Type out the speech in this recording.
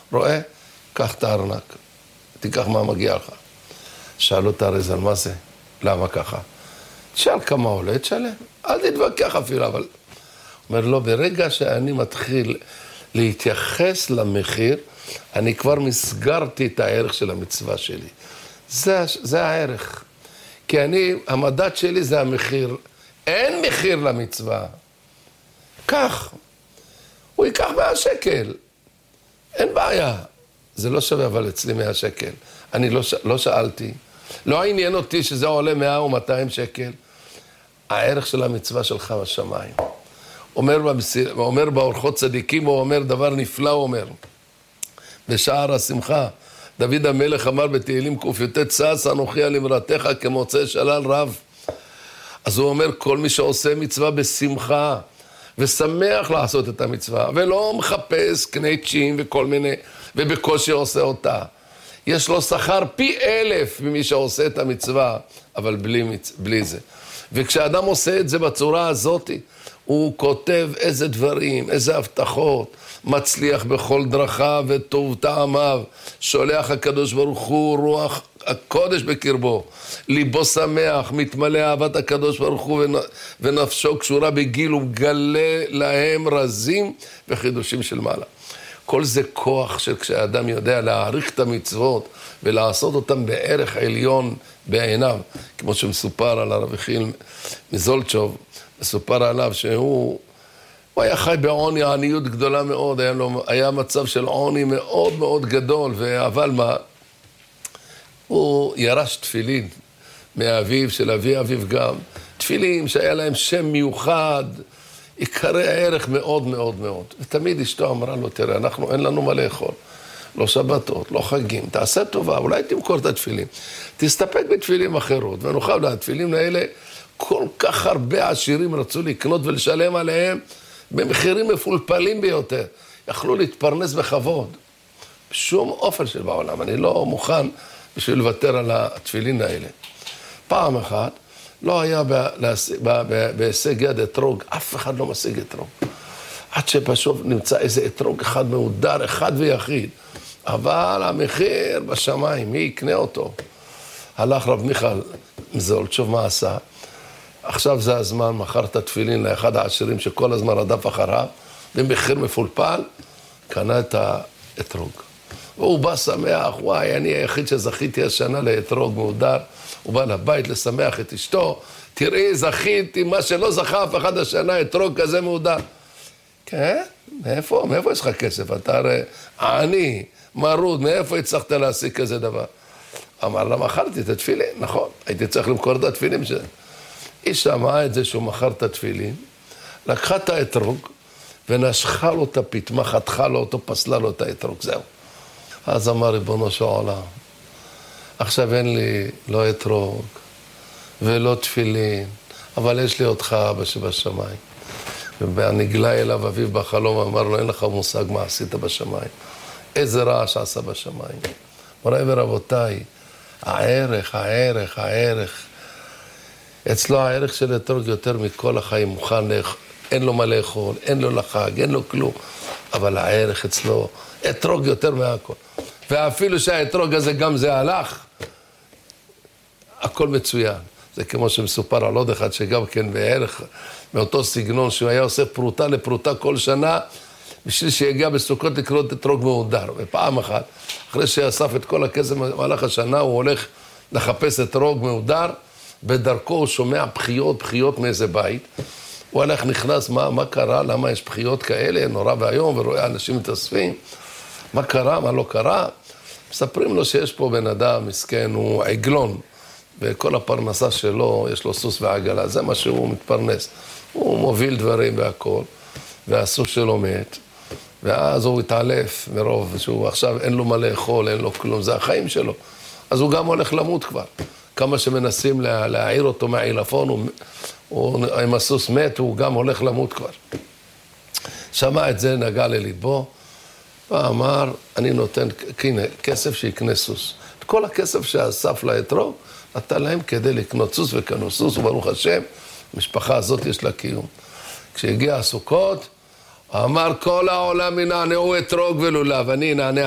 רואה? קח את הארנק, תיקח מה מגיע לך. שאלו את הארזל, מה זה? למה ככה? תשאל כמה עולה, תשאלה. אל תתווכח אפילו, אבל... אומר לו, ברגע שאני מתחיל להתייחס למחיר, אני כבר מסגרתי את הערך של המצווה שלי. זה הערך. כי המדד שלי זה המחיר. אין מחיר למצווה. כך. הוא ייקח 100 שקל. אין בעיה. זה לא שווה, אבל אצלי 100 שקל. אני לא שאלתי. לא עניין אותי שזה עולה 100 או 200 שקל. הערך של המצווה שלך בשמיים. אומר באורחות צדיקים, הוא אומר דבר נפלא, הוא אומר. בשער השמחה, דוד המלך אמר בתהילים ק"ט, שש אנוכי על אמרתך כמוצא שלל רב. אז הוא אומר, כל מי שעושה מצווה בשמחה, ושמח לעשות את המצווה, ולא מחפש קנייצ'ים וכל מיני, ובקושי עושה אותה. יש לו שכר פי 1000 ממי שעושה את המצווה, אבל בלי זה. וכשאדם עושה את זה בצורה הזאת, הוא כותב איזה דברים, איזה הבטחות, מצליח בכל דרכיו וטוב טעמיו, שולח הקדוש ברוך הוא רוח הקודש בקרבו, ליבו שמח, מתמלא אהבת הקדוש ברוך הוא ונפשו קשורה בגיל, ומגלה להם רזים וחידושים של מעלה. כל זה כוח שכשאדם יודע להעריך את המצוות ולעשות אותם בערך עליון בעיניו, כמו שמסופר על הרב יחיאל מזולצ'וב, מסופר עליו שהוא היה חי בעוני, עניות גדולה מאוד, היה מצב של עוני מאוד מאוד גדול, אבל מה? הוא ירש תפילין מאביו, של אביו גם, תפילין שהיה להם שם מיוחד, עיקרי הערך מאוד מאוד מאוד. ותמיד אשתו אמרה לו, תראה, אין לנו מה לאכול, לא שבתות, לא חגים, תעשה טובה, אולי תמכור את התפילין, תסתפק בתפילים אחרות, ונוכל התפילים האלה, כל כך הרבה עשירים רצו לקנות ולשלם עליהם, במחירים מפולפלים ביותר, יכלו להתפרנס בכבוד, בשום אופן של בעולם, אני לא מוכן בשביל לוותר על התפילין האלה. פעם אחת, לא היה בהישג יד אתרוג, אף אחד לא משיג אתרוג. עד שפשוט נמצא איזה אתרוג אחד מהודר, אחד ויחיד. אבל המחיר בשמיים, מי יקנה אותו? הלך רב מיכל מזולצ'וב, מה עשה? עכשיו זה הזמן, מכר את התפילין לאחד העשירים שכל הזמן רדף אחריו, במחיר מפולפל, קנה את האתרוג. והוא בא שמח, וואי, אני היחיד שזכיתי השנה לאתרוג מהודר, הוא בא לבית לשמח את אשתו, תראי, זכיתי, מה שלא זכה אף אחד השנה, אתרוג כזה מהודר. כן? מאיפה יש לך כסף? אתה הרי עני, מרוד, מאיפה הצלחת להשיג כזה דבר? אמר לה, מכרתי את התפילין, נכון, הייתי צריך למכור את התפילין שלי. היא שמעה את זה שהוא מכר את התפילין, לקחה את האתרוג, ונשכה לו את הפתמה, חתכה לו אותו, פסלה לו את האתרוג, זהו. אז אמר ריבונו של עולם, עכשיו אין לי לא אתרוג ולא תפילין, אבל יש לי אותך אבא שבשמיים. ונגלה אליו אביו בחלום, אמר לו, אין לך מושג מה עשית בשמיים. איזה רעש עשה בשמיים. מוריי ורבותיי, הערך. אצלו הערך של אתרוג יותר מכל החיים, מוכן, אין לו מה לאכול, אין לו לחג, אין לו כלום. אבל הערך אצלו, אתרוג יותר מהכל. ואפילו שהאתרוג הזה גם זה הלך, הכל מצוין. זה כמו שמסופר על עוד אחד שגם כן בערך מאותו סגנון, שהוא היה עושה פרוטה לפרוטה כל שנה, בשביל שיגיע בסוכות לקנות אתרוג מהודר. ופעם אחת, אחרי שאסף את כל הכסף במהלך השנה, הוא הולך לחפש אתרוג מהודר, בדרכו הוא שומע בחיות מאיזה בית, הוא הלך נכנס, מה קרה, למה יש בחיות כאלה, נורא והיום, ורואה אנשים מתאספים, מה קרה, מה לא קרה, מספרים לו שיש פה בן אדם מסכן, הוא עגלון, וכל הפרנסה שלו, יש לו סוס ועגלה, זה מה שהוא מתפרנס, הוא מוביל דברים והכל, והסוס שלו מת, ואז הוא התעלף מרוב, שהוא עכשיו אין לו מה לאכול, אין לו כלום, זה החיים שלו, אז הוא גם הולך למות כבר, כמה שמנסים להעיר אותו מהעילפון, אם הסוס מת, הוא גם הולך למות כבר. שמע את זה, נגע לליבו, ואמר, אני נותן כסף שיקנה סוס. את כל הכסף שאסף לאתרוג, נתן להם כדי לקנות סוס וקנו סוס, וברוך השם, המשפחה הזאת יש לה קיום. כשהגיע הסוכות, אמר, כל העולם ינענעו אתרוג ולולב, אני אנענע